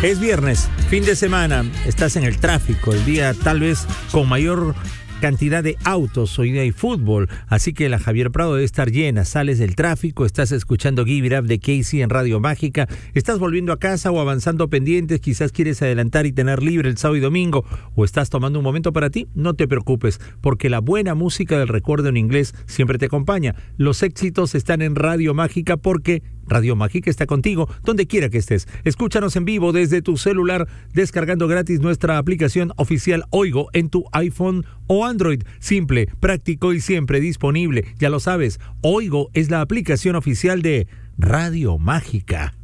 Es viernes, fin de semana, estás en el tráfico, el día tal vez con mayor cantidad de autos, hoy día hay fútbol, así que la Javier Prado debe estar llena, sales del tráfico, estás escuchando Give It Up de Casey en Radio Mágica, estás volviendo a casa o avanzando pendientes, quizás quieres adelantar y tener libre el sábado y domingo, o estás tomando un momento para ti, no te preocupes, porque la buena música del recuerdo en inglés siempre te acompaña. Los éxitos están en Radio Mágica porque Radio Mágica está contigo donde quiera que estés. Escúchanos en vivo desde tu celular descargando gratis nuestra aplicación oficial Oigo en tu iPhone o Android. Simple, práctico y siempre disponible. Ya lo sabes, Oigo es la aplicación oficial de Radio Mágica.